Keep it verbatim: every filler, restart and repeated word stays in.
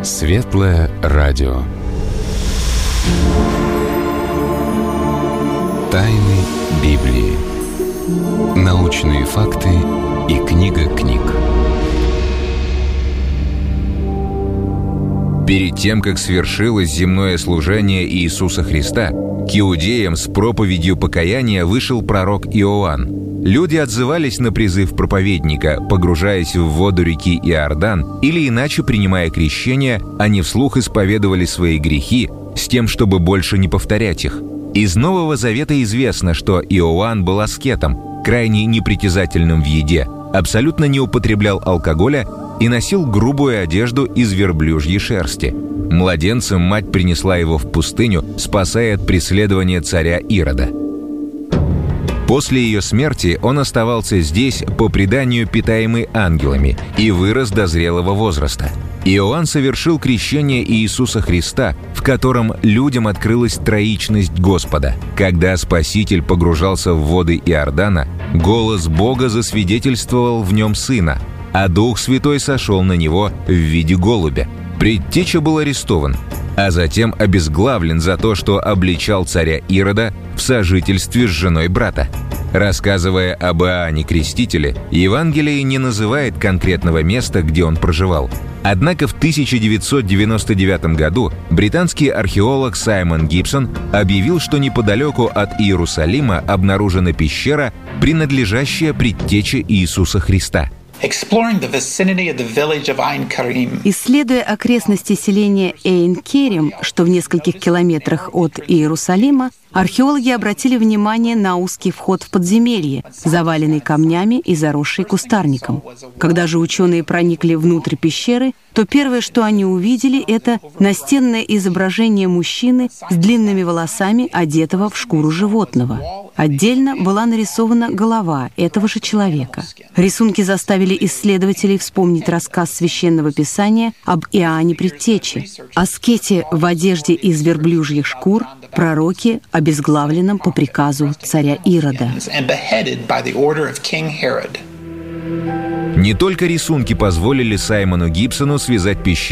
Светлое радио. Тайны Библии. Научные факты и книга книг. Перед тем, как свершилось земное служение Иисуса Христа, к иудеям с проповедью покаяния вышел пророк Иоанн. Люди отзывались на призыв проповедника, погружаясь в воду реки Иордан, или иначе принимая крещение, они вслух исповедовали свои грехи с тем, чтобы больше не повторять их. Из Нового Завета известно, что Иоанн был аскетом, крайне непритязательным в еде, абсолютно не употреблял алкоголя и носил грубую одежду из верблюжьей шерсти. Младенцем мать принесла его в пустыню, спасая от преследования царя Ирода. После ее смерти он оставался здесь, по преданию питаемый ангелами, и вырос до зрелого возраста. Иоанн совершил крещение Иисуса Христа, в котором людям открылась троичность Господа. Когда Спаситель погружался в воды Иордана, голос Бога засвидетельствовал в нем Сына, а Дух Святой сошел на него в виде голубя. Предтеча был арестован, а затем обезглавлен за то, что обличал царя Ирода в сожительстве с женой брата. Рассказывая об Иоанне Крестителе, Евангелие не называет конкретного места, где он проживал. Однако в тысяча девятьсот девяносто девятом году британский археолог Саймон Гибсон объявил, что неподалеку от Иерусалима обнаружена пещера, принадлежащая предтече Иисуса Христа. Исследуя окрестности селения Эйн-Керем, что в нескольких километрах от Иерусалима, археологи обратили внимание на узкий вход в подземелье, заваленный камнями и заросший кустарником. Когда же ученые проникли внутрь пещеры, то первое, что они увидели, это настенное изображение мужчины с длинными волосами, одетого в шкуру животного. Отдельно была нарисована голова этого же человека. Рисунки заставили исследователей вспомнить рассказ Священного Писания об Иоанне Предтече, аскете в одежде из верблюжьих шкур, пророке, обезглавленном по приказу царя Ирода. Не только рисунки позволили Саймону Гибсону связать пещеру